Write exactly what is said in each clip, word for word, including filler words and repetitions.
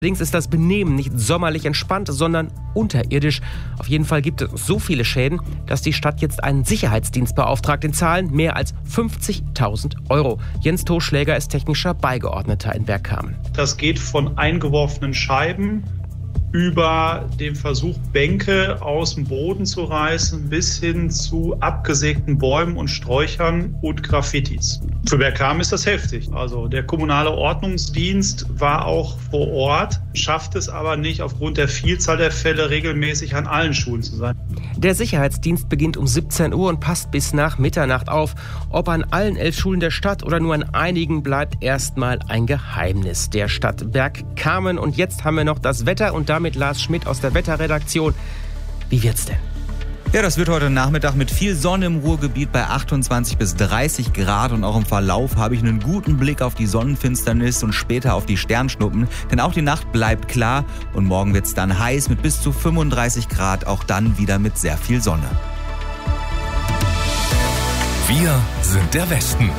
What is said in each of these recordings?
Allerdings ist das Benehmen nicht sommerlich entspannt, sondern unterirdisch. Auf jeden Fall gibt es so viele Schäden, dass die Stadt jetzt einen Sicherheitsdienst beauftragt. In Zahlen mehr als fünfzigtausend Euro. Jens Toschläger ist technischer Beigeordneter in Bergkamen. Das geht von eingeworfenen Scheiben über den Versuch, Bänke aus dem Boden zu reißen, bis hin zu abgesägten Bäumen und Sträuchern und Graffitis. Für Bergkamen ist das heftig. Also der kommunale Ordnungsdienst war auch vor Ort, schafft es aber nicht, aufgrund der Vielzahl der Fälle regelmäßig an allen Schulen zu sein. Der Sicherheitsdienst beginnt um siebzehn Uhr und passt bis nach Mitternacht auf. Ob an allen elf Schulen der Stadt oder nur an einigen, bleibt erstmal ein Geheimnis der Stadt Bergkamen. Und jetzt haben wir noch das Wetter und damit mit Lars Schmidt aus der Wetterredaktion. Wie wird's denn? Ja, das wird heute Nachmittag mit viel Sonne im Ruhrgebiet bei achtundzwanzig bis dreißig Grad. Und auch im Verlauf habe ich einen guten Blick auf die Sonnenfinsternis und später auf die Sternschnuppen. Denn auch die Nacht bleibt klar und morgen wird's dann heiß mit bis zu fünfunddreißig Grad. Auch dann wieder mit sehr viel Sonne. Wir sind der Westen.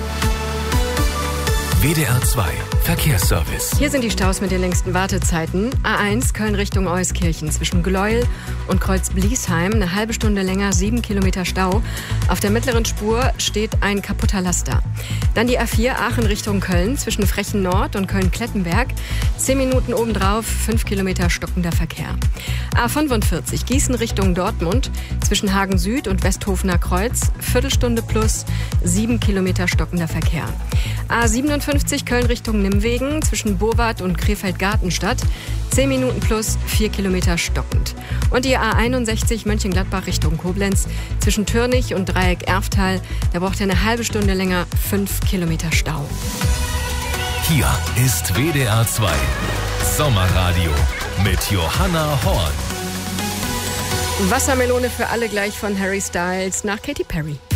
W D R zwei Verkehrsservice. Hier sind die Staus mit den längsten Wartezeiten. A eins Köln Richtung Euskirchen zwischen Gleuel und Kreuz-Bliesheim. Eine halbe Stunde länger, sieben Kilometer Stau. Auf der mittleren Spur steht ein kaputter Laster. Dann die A vier Aachen Richtung Köln zwischen Frechen Nord und Köln-Klettenberg. Zehn Minuten obendrauf, fünf Kilometer stockender Verkehr. A fünfundvierzig Gießen Richtung Dortmund zwischen Hagen Süd und Westhofener Kreuz. Viertelstunde plus, sieben Kilometer stockender Verkehr. A siebenundfünfzig Köln Richtung Nimwegen zwischen Burwart und Krefeld-Gartenstadt. zehn Minuten plus, vier Kilometer stockend. Und die A einundsechzig Mönchengladbach Richtung Koblenz zwischen Türnich und Dreieck Erftal. Da braucht ihr eine halbe Stunde länger, fünf Kilometer Stau. Hier ist W D R zwei Sommerradio mit Johanna Horn. Wassermelone für alle gleich von Harry Styles nach Katy Perry.